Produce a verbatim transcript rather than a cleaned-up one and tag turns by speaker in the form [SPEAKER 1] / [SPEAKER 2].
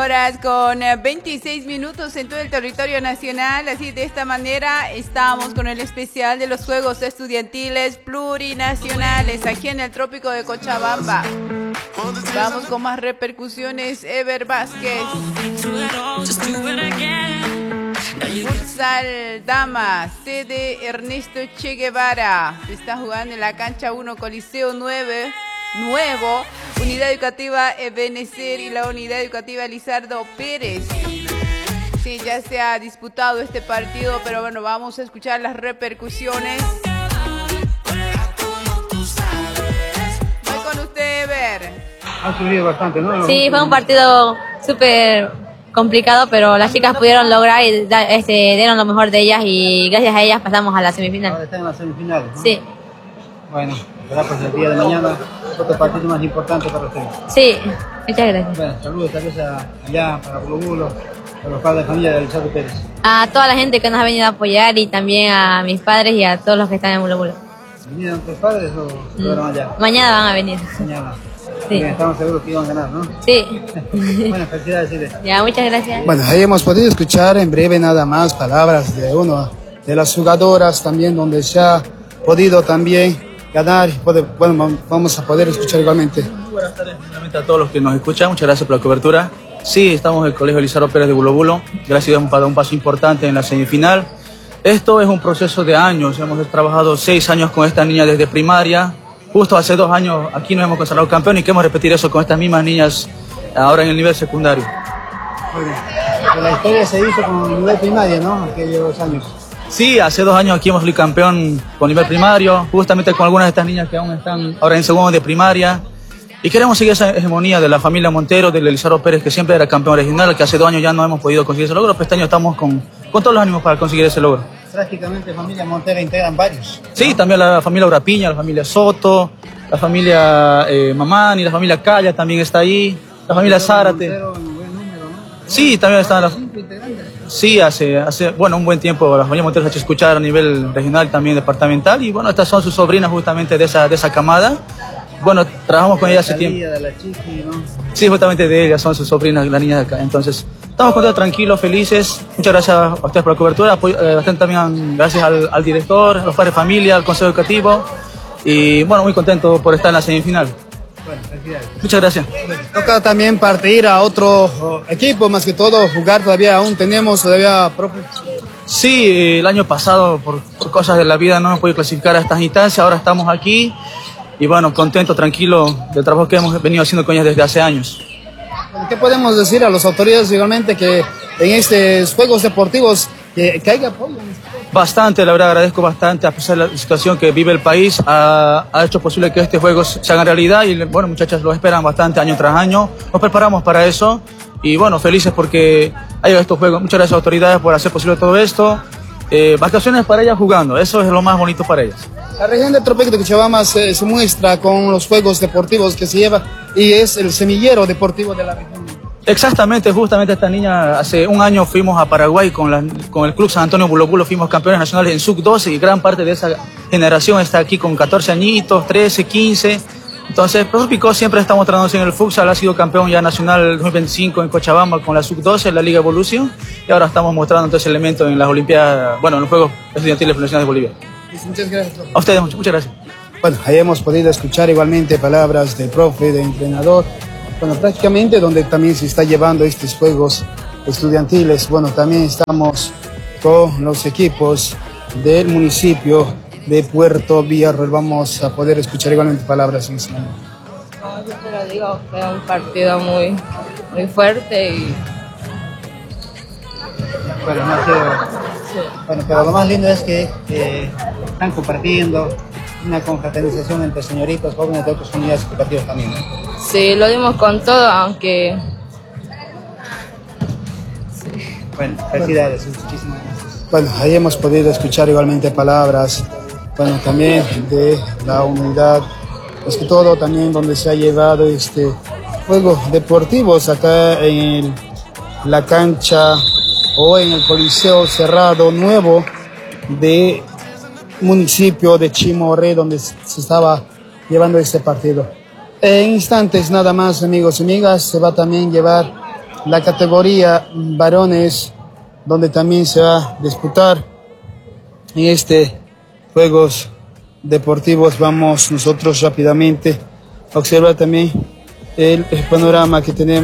[SPEAKER 1] horas con veintiséis minutos en todo el territorio nacional. Así, de esta manera estamos con el especial de los Juegos Estudiantiles Plurinacionales aquí en el Trópico de Cochabamba. Vamos con más repercusiones. Ever Vázquez. Futsal Damas, sede Ernesto Che Guevara. Se está jugando en la cancha uno Coliseo nueve, Nuevo, Unidad Educativa Ebenezer y la Unidad Educativa Lizardo Pérez. Sí, ya se ha disputado este partido, pero bueno, vamos a escuchar las repercusiones. Voy con usted, Ever.
[SPEAKER 2] Ha subido bastante, ¿no?
[SPEAKER 3] Sí, fue un partido súper complicado, pero las chicas pudieron lograr y da, este, dieron lo mejor de ellas y gracias a ellas pasamos a la semifinal.
[SPEAKER 2] Ahora están en la semifinal, ¿no?
[SPEAKER 3] Sí.
[SPEAKER 2] Bueno, será pues el día de mañana otro partido más importante para ustedes.
[SPEAKER 3] Sí, muchas gracias.
[SPEAKER 2] Bueno, saludos tal vez a, allá para Bulo Bulo, a los padres de familia de Lizardo Pérez.
[SPEAKER 3] A toda la gente que nos ha venido a apoyar y también a mis padres y a todos los que están en Bulo Bulo.
[SPEAKER 2] ¿Vinieron tus padres o se quedaron allá?
[SPEAKER 3] Mañana van a venir.
[SPEAKER 2] Mañana.
[SPEAKER 3] Sí.
[SPEAKER 2] Bien, estamos seguros que iban a ganar, ¿no?
[SPEAKER 3] Sí.
[SPEAKER 2] Bueno, felicidades, Silvia.
[SPEAKER 3] Ya, muchas gracias.
[SPEAKER 4] Bueno, ahí hemos podido escuchar en breve nada más palabras de uno de las jugadoras también, donde se ha podido también ganar. Bueno, vamos a poder escuchar igualmente.
[SPEAKER 5] Buenas tardes, finalmente a todos los que nos escuchan. Muchas gracias por la cobertura. Sí, estamos en el Colegio Lizardo Pérez de Bulo Bulo. Gracias a Dios hemos dado un paso importante en la semifinal. Esto es un proceso de años. Hemos trabajado seis años con esta niña desde primaria. Justo hace dos años aquí nos hemos consagrado campeón y queremos repetir eso con estas mismas niñas ahora en el nivel secundario.
[SPEAKER 2] Muy bien. La historia se hizo con el nivel primario, ¿no? Aquellos años.
[SPEAKER 5] Sí, hace dos años aquí hemos salido campeón con nivel primario, justamente con algunas de estas niñas que aún están ahora en segundo de primaria. Y queremos seguir esa hegemonía de la familia Montero, de Lizardo Pérez, que siempre era campeón regional, que hace dos años ya no hemos podido conseguir ese logro, pero este año estamos con, con todos los ánimos para conseguir ese logro.
[SPEAKER 2] Prácticamente familia Montero integran varios, ¿no?
[SPEAKER 5] Sí, también la familia Urapiña, la familia Soto, la familia eh, Mamani, la familia Calla también está ahí, la familia Zárate.
[SPEAKER 2] Montero en buen número, ¿no?
[SPEAKER 5] Sí, también están las...
[SPEAKER 2] Cinco integrantes.
[SPEAKER 5] Sí, hace, hace, bueno, un buen tiempo la familia Montero se ha hecho escuchar a nivel regional, también departamental, y bueno, estas son sus sobrinas justamente de esa, de esa camada. Bueno, trabajamos con ellas hace tiempo.
[SPEAKER 2] De la chiqui, ¿no?
[SPEAKER 5] Sí, justamente de ellas, son sus sobrinas, las niñas de acá. Entonces, estamos contentos, tranquilos, felices. Muchas gracias a ustedes por la cobertura. Apoyo, eh, bastante también gracias al, al director, a los padres de familia, al consejo educativo. Y bueno, muy contento por estar en la semifinal.
[SPEAKER 2] Bueno, felicidades.
[SPEAKER 5] Muchas gracias.
[SPEAKER 4] Toca también partir a otro equipo, más que todo jugar todavía, aún tenemos todavía profe.
[SPEAKER 5] Sí, el año pasado por, por cosas de la vida no hemos podido clasificar a estas instancias, ahora estamos aquí y bueno, contento, tranquilo del trabajo que hemos venido haciendo con ellas desde hace años.
[SPEAKER 4] ¿Qué podemos decir a las autoridades igualmente que en estos juegos deportivos que, que haya apoyo?
[SPEAKER 5] Bastante, la verdad agradezco bastante, a pesar de la situación que vive el país, ha, ha hecho posible que estos juegos se hagan realidad y bueno, muchachas lo esperan bastante año tras año, nos preparamos para eso y bueno, felices porque hay estos juegos. Muchas gracias a las autoridades por hacer posible todo esto. Eh, vacaciones para ellas jugando, eso es lo más bonito para ellas.
[SPEAKER 4] La región del Trópico de Cochabamba se, se muestra con los juegos deportivos que se lleva y es el semillero deportivo de la región.
[SPEAKER 5] Exactamente, justamente esta niña, hace un año fuimos a Paraguay con, la, con el Club San Antonio Bulo Bulo, fuimos campeones nacionales en sub doce y gran parte de esa generación está aquí con catorce añitos, trece, quince. Entonces, Profesor Picó siempre está mostrándose en el futsal, ha sido campeón ya nacional dos mil veinticinco en Cochabamba con la sub doce, en la Liga Evolución, y ahora estamos mostrando entonces elementos en las Olimpiadas, bueno, en los Juegos Estudiantiles Nacionales de Bolivia.
[SPEAKER 4] Muchas gracias.
[SPEAKER 5] A ustedes, muchas, muchas gracias.
[SPEAKER 4] Bueno, ahí hemos podido escuchar igualmente palabras del profe, del entrenador, bueno, prácticamente donde también se está llevando estos Juegos Estudiantiles. Bueno, también estamos con los equipos del municipio de Puerto Villarroel. Vamos a poder escuchar igualmente palabras en este momento.
[SPEAKER 6] No, yo te lo digo, fue un partido muy, muy fuerte y...
[SPEAKER 2] Bueno, no ha sido... sí. Bueno, pero lo más lindo es que eh, están compartiendo una confraternización entre señoritos jóvenes de otras unidades educativas también, ¿no?
[SPEAKER 6] Sí, lo dimos con todo, aunque...
[SPEAKER 2] Sí. Bueno, felicidades, muchísimas gracias.
[SPEAKER 4] Bueno, ahí hemos podido escuchar igualmente palabras, bueno, también de la unidad, es que todo también donde se ha llevado este juegos deportivos acá en la cancha o en el Coliseo Cerrado Nuevo de municipio de Chimoré, donde se estaba llevando este partido. En instantes nada más, amigos y amigas, se va también a llevar la categoría varones, donde también se va a disputar en este Juegos Deportivos. Vamos nosotros rápidamente a observar también el, el panorama que tenemos.